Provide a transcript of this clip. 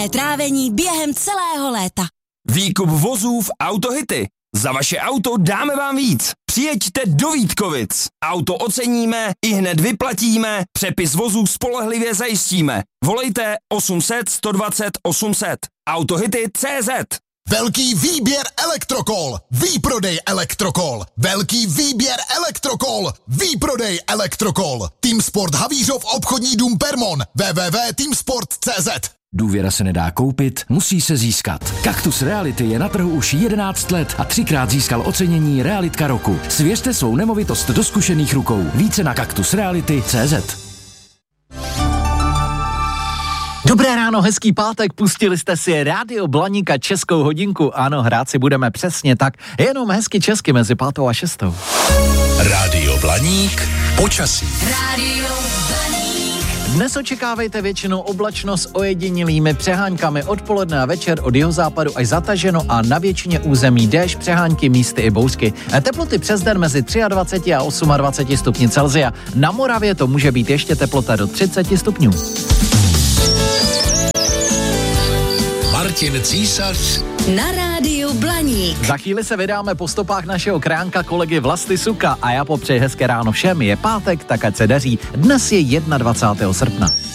Šťastné trávení během celého léta. Výkup vozů v Autohity. Za vaše auto dáme vám víc. Přijeďte do Vítkovic. Auto oceníme, ihned vyplatíme, přepis vozů spolehlivě zajistíme. Volejte 800 120 800. Autohity.cz. Velký výběr Elektrokol. Výprodej Elektrokol. Velký výběr Elektrokol. Výprodej Elektrokol. Team Sport Havířov obchodní dům Permon. www.teamsport.cz. Důvěra se nedá koupit, musí se získat. Kaktus Reality je na trhu už 11 let a 3krát získal ocenění Realitka roku. Svěřte svou nemovitost do zkušených rukou. Více na kaktusreality.cz. Dobré ráno, hezký pátek, pustili jste si Rádio Blaníka českou hodinku. Ano, hrát si budeme přesně tak, jenom hezky česky mezi 5. a 6. Rádio Blaník, počasí. Rádio Blaník. Dnes očekávejte většinou oblačnost s ojedinělými přeháňkami, odpoledne a večer od jihozápadu až zataženo a na většině území déšť, přehánky, místy i bouřky. Teploty přes den mezi 23 a 28 stupni Celsia. Na Moravě to může být ještě teplota do 30 stupňů. Martin Císař Na Rádiu Blaník. Za chvíli se vydáme po stopách našeho kránka kolegy Vlasty Suka a já popřeji hezké ráno všem. Je pátek, tak ať se daří. Dnes je 21. srpna.